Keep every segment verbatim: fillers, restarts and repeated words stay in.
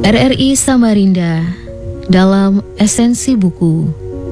R R I Samarinda dalam esensi buku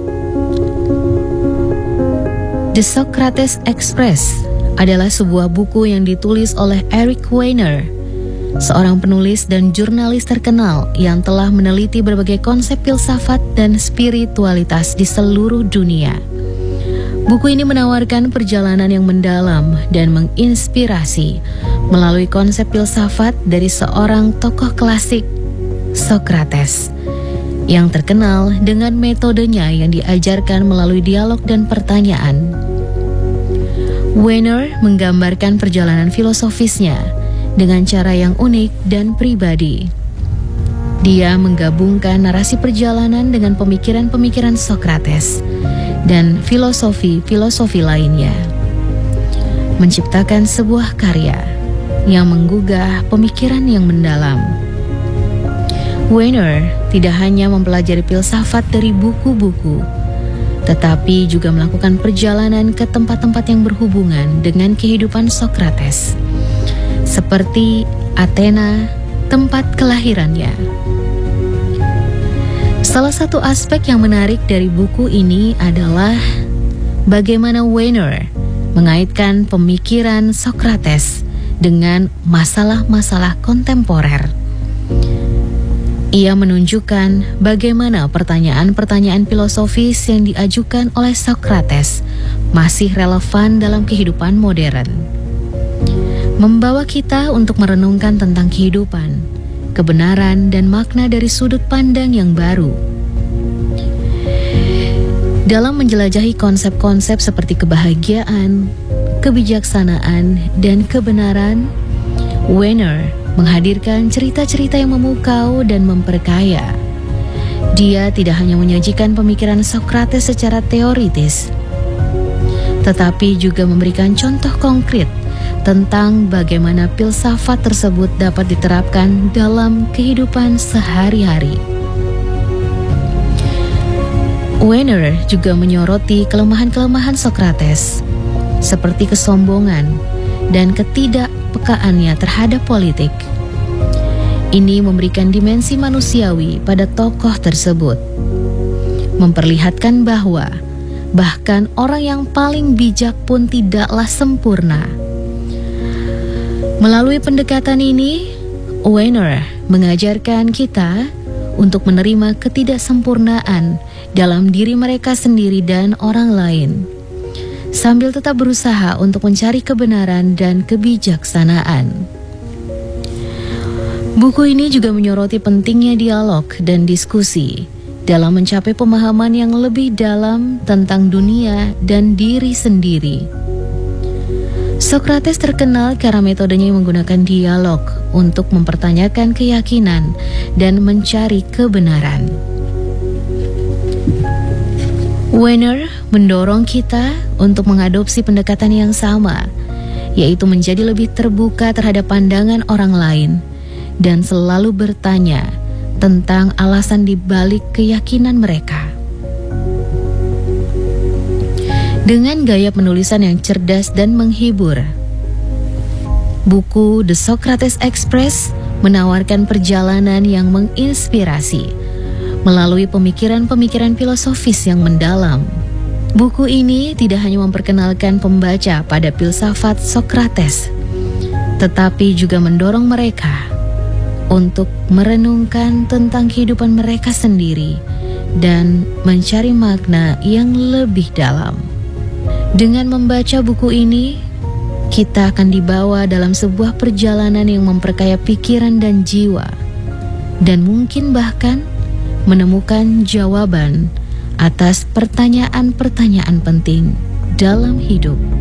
The Socrates Express adalah sebuah buku yang ditulis oleh Eric Weiner, seorang penulis dan jurnalis terkenal yang telah meneliti berbagai konsep filsafat dan spiritualitas di seluruh dunia. Buku ini menawarkan perjalanan yang mendalam dan menginspirasi melalui konsep filsafat dari seorang tokoh klasik, Socrates, yang terkenal dengan metodenya yang diajarkan melalui dialog dan pertanyaan. Weiner menggambarkan perjalanan filosofisnya dengan cara yang unik dan pribadi. Dia menggabungkan narasi perjalanan dengan pemikiran-pemikiran Socrates dan filosofi-filosofi lainnya, menciptakan sebuah karya yang menggugah pemikiran yang mendalam. Weiner tidak hanya mempelajari filsafat dari buku-buku, tetapi juga melakukan perjalanan ke tempat-tempat yang berhubungan dengan kehidupan Socrates, seperti Athena, tempat kelahirannya. Salah satu aspek yang menarik dari buku ini adalah bagaimana Weiner mengaitkan pemikiran Socrates dengan masalah-masalah kontemporer. Ia menunjukkan bagaimana pertanyaan-pertanyaan filosofis yang diajukan oleh Socrates masih relevan dalam kehidupan modern, membawa kita untuk merenungkan tentang kehidupan, kebenaran, dan makna dari sudut pandang yang baru. Dalam menjelajahi konsep-konsep seperti kebahagiaan, kebijaksanaan, dan kebenaran, Weiner menghadirkan cerita-cerita yang memukau dan memperkaya. Dia tidak hanya menyajikan pemikiran Socrates secara teoritis, tetapi juga memberikan contoh konkret tentang bagaimana filsafat tersebut dapat diterapkan dalam kehidupan sehari-hari. Weiner juga menyoroti kelemahan-kelemahan Socrates, seperti kesombongan dan ketidakpekaannya terhadap politik. Ini memberikan dimensi manusiawi pada tokoh tersebut, memperlihatkan bahwa bahkan orang yang paling bijak pun tidaklah sempurna. Melalui pendekatan ini, Weiner mengajarkan kita untuk menerima ketidaksempurnaan dalam diri mereka sendiri dan orang lain, sambil tetap berusaha untuk mencari kebenaran dan kebijaksanaan. Buku ini juga menyoroti pentingnya dialog dan diskusi dalam mencapai pemahaman yang lebih dalam tentang dunia dan diri sendiri. Socrates terkenal karena metodenya yang menggunakan dialog untuk mempertanyakan keyakinan dan mencari kebenaran. Weiner mendorong kita untuk mengadopsi pendekatan yang sama, yaitu menjadi lebih terbuka terhadap pandangan orang lain dan selalu bertanya tentang alasan di balik keyakinan mereka. Dengan gaya penulisan yang cerdas dan menghibur, buku The Socrates Express menawarkan perjalanan yang menginspirasi melalui pemikiran-pemikiran filosofis yang mendalam. Buku ini tidak hanya memperkenalkan pembaca pada filsafat Socrates, tetapi juga mendorong mereka untuk merenungkan tentang kehidupan mereka sendiri dan mencari makna yang lebih dalam. Dengan membaca buku ini, kita akan dibawa dalam sebuah perjalanan yang memperkaya pikiran dan jiwa, dan mungkin bahkan menemukan jawaban atas pertanyaan-pertanyaan penting dalam hidup.